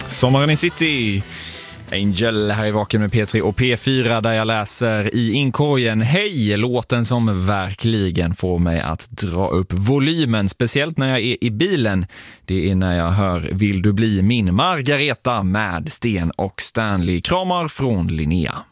Sommaren i city. Angel här i Vaken med P3 och P4 där jag läser i inkorgen. Hej, låten som verkligen får mig att dra upp volymen, speciellt när jag är i bilen. Det är när jag hör Vill du bli min Margareta med Sten och Stanley. Kramar från Linnea.